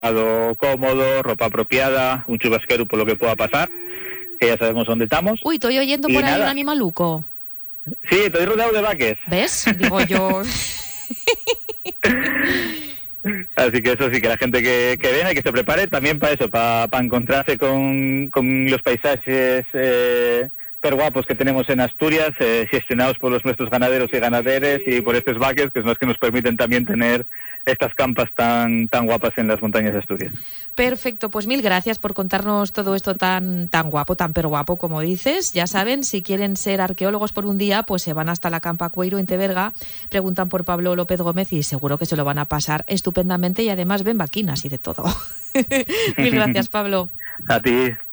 cómodo, ropa apropiada, un chubasquero por lo que pueda pasar, que ya sabemos dónde estamos. Uy, estoy oyendo Y por ahí un nada. animaluco. Sí, estoy rodeado de vaques. ¿Ves? Digo yo... Así que eso sí, que la gente que venga y que se prepare también para eso, para encontrarse con los paisajes per guapos que tenemos en Asturias, gestionados por nuestros ganaderos y ganaderes y por estos vaques, que son los que nos permiten también tener estas campas tan guapas en las montañas de Asturias. Perfecto, pues mil gracias por contarnos todo esto tan guapo, tan pero guapo como dices. Ya saben, si quieren ser arqueólogos por un día, pues se van hasta la Campa Cueiro en Teberga, preguntan por Pablo López Gómez y seguro que se lo van a pasar estupendamente y además ven vaquinas y de todo. Mil gracias, Pablo. A ti.